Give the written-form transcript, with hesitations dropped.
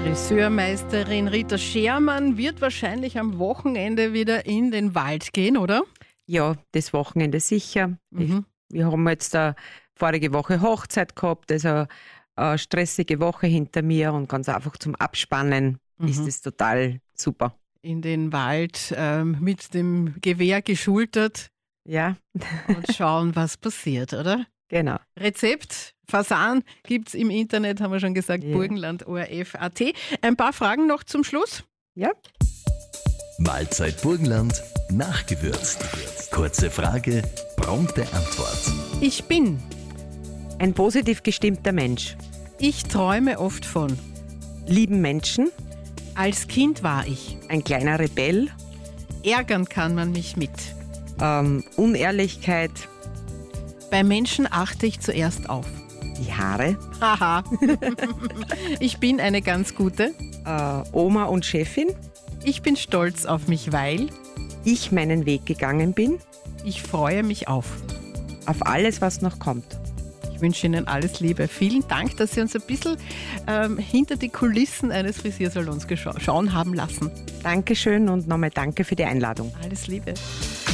Friseurmeisterin Rita Schermann wird wahrscheinlich am Wochenende wieder in den Wald gehen, oder? Ja, das Wochenende sicher. Wir haben jetzt vorige Woche Hochzeit gehabt, also eine stressige Woche hinter mir und ganz einfach zum Abspannen ist es total super. In den Wald mit dem Gewehr geschultert Ja, und schauen, was passiert, oder? genau. Rezept, Fasan gibt es im Internet, haben wir schon gesagt, Ja. Burgenland.orf.at. Ein paar Fragen noch zum Schluss. Ja, Mahlzeit Burgenland, nachgewürzt. Kurze Frage, prompte Antwort. Ich bin. ein positiv gestimmter Mensch. Ich träume oft von. Lieben Menschen, Als Kind war ich. ein kleiner Rebell, Ärgern kann man mich mit. Unehrlichkeit, Bei Menschen achte ich zuerst auf. die Haare, Haha. Ich bin eine ganz gute. Oma und Chefin, Ich bin stolz auf mich, weil ich meinen Weg gegangen bin, ich freue mich auf alles, was noch kommt. Ich wünsche Ihnen alles Liebe. Vielen Dank, dass Sie uns ein bisschen hinter die Kulissen eines Frisiersalons schauen haben lassen. Dankeschön und nochmal danke für die Einladung. Alles Liebe.